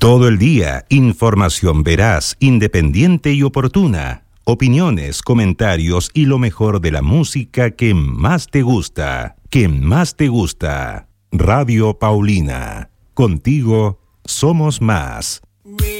Todo el día, información veraz, independiente y oportuna. Opiniones, comentarios y lo mejor de la música que más te gusta. Que más te gusta. Radio Paulina. Contigo somos más.